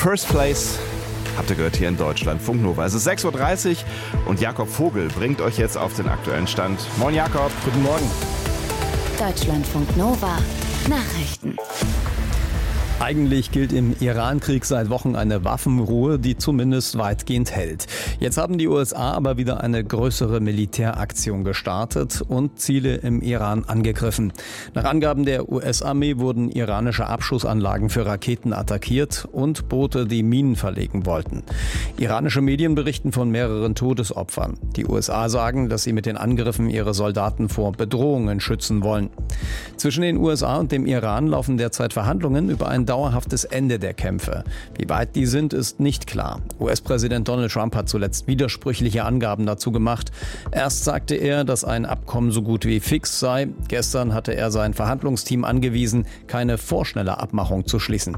First Place. Habt ihr gehört hier in Deutschlandfunk Nova. Es ist 6.30 Uhr und Jakob Vogel bringt euch jetzt auf den aktuellen Stand. Moin Jakob. Guten Morgen. Deutschlandfunk Nova. Nachrichten. Eigentlich gilt im Iran-Krieg seit Wochen eine Waffenruhe, die zumindest weitgehend hält. Jetzt haben die USA aber wieder eine größere Militäraktion gestartet und Ziele im Iran angegriffen. Nach Angaben der US-Armee wurden iranische Abschussanlagen für Raketen attackiert und Boote, die Minen verlegen wollten. Iranische Medien berichten von mehreren Todesopfern. Die USA sagen, dass sie mit den Angriffen ihre Soldaten vor Bedrohungen schützen wollen. Zwischen den USA und dem Iran laufen derzeit Verhandlungen über ein dauerhaftes Ende der Kämpfe. Wie weit die sind, ist nicht klar. US-Präsident Donald Trump hat zuletzt widersprüchliche Angaben dazu gemacht. Erst sagte er, dass ein Abkommen so gut wie fix sei. Gestern hatte er sein Verhandlungsteam angewiesen, keine vorschnelle Abmachung zu schließen.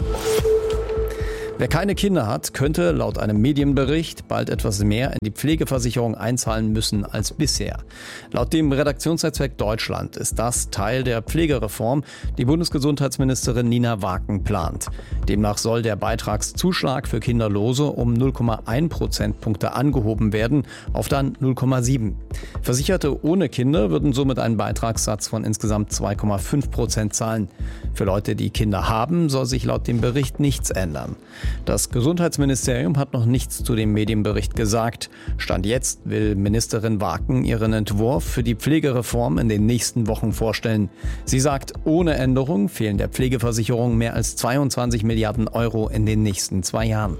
Wer keine Kinder hat, könnte laut einem Medienbericht bald etwas mehr in die Pflegeversicherung einzahlen müssen als bisher. Laut dem Redaktionsnetzwerk Deutschland ist das Teil der Pflegereform, die Bundesgesundheitsministerin Nina Waken plant. Demnach soll der Beitragszuschlag für Kinderlose um 0,1 Prozentpunkte angehoben werden auf dann 0,7. Versicherte ohne Kinder würden somit einen Beitragssatz von insgesamt 2,5% zahlen. Für Leute, die Kinder haben, soll sich laut dem Bericht nichts ändern. Das Gesundheitsministerium hat noch nichts zu dem Medienbericht gesagt. Stand jetzt will Ministerin Waken ihren Entwurf für die Pflegereform in den nächsten Wochen vorstellen. Sie sagt, ohne Änderung fehlen der Pflegeversicherung mehr als 22 Milliarden Euro in den nächsten 2 Jahren.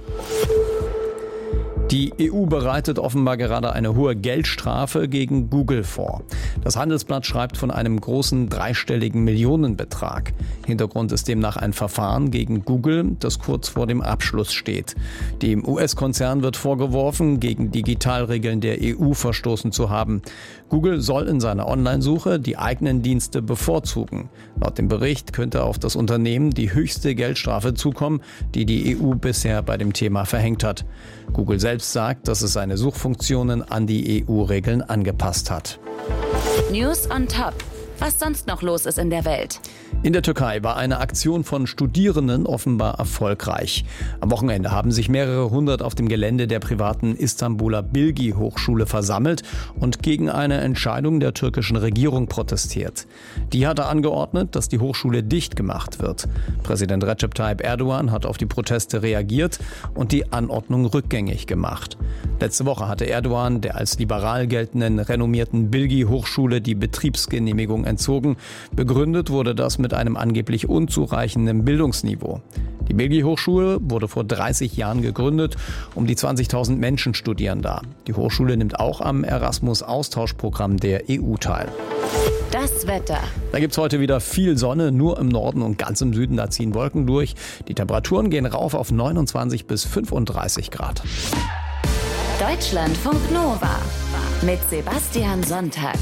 Die EU bereitet offenbar gerade eine hohe Geldstrafe gegen Google vor. Das Handelsblatt schreibt von einem großen dreistelligen Millionenbetrag. Hintergrund ist demnach ein Verfahren gegen Google, das kurz vor dem Abschluss steht. Dem US-Konzern wird vorgeworfen, gegen Digitalregeln der EU verstoßen zu haben. Google soll in seiner Online-Suche die eigenen Dienste bevorzugen. Laut dem Bericht könnte auf das Unternehmen die höchste Geldstrafe zukommen, die die EU bisher bei dem Thema verhängt hat. Google selbst sagt, dass es seine Suchfunktionen an die EU-Regeln angepasst hat. News on Top. Was sonst noch los ist in der Welt. In der Türkei war eine Aktion von Studierenden offenbar erfolgreich. Am Wochenende haben sich mehrere hundert auf dem Gelände der privaten Istanbuler Bilgi-Hochschule versammelt und gegen eine Entscheidung der türkischen Regierung protestiert. Die hatte angeordnet, dass die Hochschule dicht gemacht wird. Präsident Recep Tayyip Erdogan hat auf die Proteste reagiert und die Anordnung rückgängig gemacht. Letzte Woche hatte Erdogan der als liberal geltenden renommierten Bilgi-Hochschule die Betriebsgenehmigung entzogen. Begründet wurde das mit einem angeblich unzureichenden Bildungsniveau. Die Bilgi-Hochschule wurde vor 30 Jahren gegründet. Um die 20.000 Menschen studieren da. Die Hochschule nimmt auch am Erasmus-Austauschprogramm der EU teil. Das Wetter. Da gibt's heute wieder viel Sonne, nur im Norden und ganz im Süden, da ziehen Wolken durch. Die Temperaturen gehen rauf auf 29 bis 35 Grad. Deutschlandfunk Nova mit Sebastian Sonntag.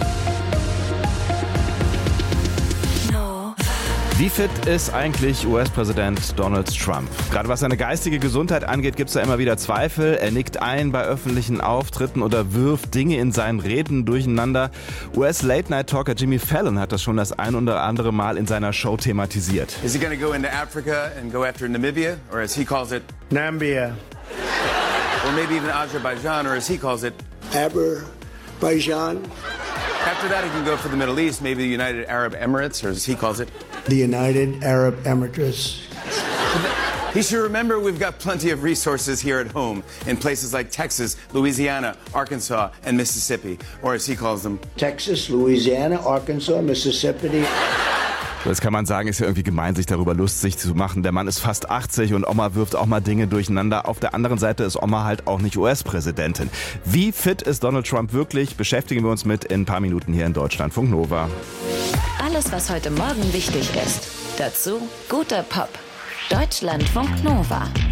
Wie fit ist eigentlich US-Präsident Donald Trump? Gerade was seine geistige Gesundheit angeht, gibt es da immer wieder Zweifel. Er nickt ein bei öffentlichen Auftritten oder wirft Dinge in seinen Reden durcheinander. US-Late-Night-Talker Jimmy Fallon hat das schon das ein oder andere Mal in seiner Show thematisiert. Is he going to go into Africa and go after Namibia, or as he calls it, Nambia. or maybe even Azerbaijan, or as he calls it, Azerbaijan. after that he can go for the Middle East, maybe the United Arab Emirates, or as he calls it. The United Arab Emirates. He should remember we've got plenty of resources here at home in places like Texas, Louisiana, Arkansas, and Mississippi, or as he calls them. Texas, Louisiana, Arkansas, Mississippi. Jetzt kann man sagen, ist ja irgendwie gemein, sich darüber lustig zu machen. Der Mann ist fast 80 und Oma wirft auch mal Dinge durcheinander. Auf der anderen Seite ist Oma halt auch nicht US-Präsidentin. Wie fit ist Donald Trump wirklich? Beschäftigen wir uns mit in ein paar Minuten hier in Deutschlandfunk Nova. Alles, was heute Morgen wichtig ist. Dazu guter Pop. Deutschlandfunk Nova.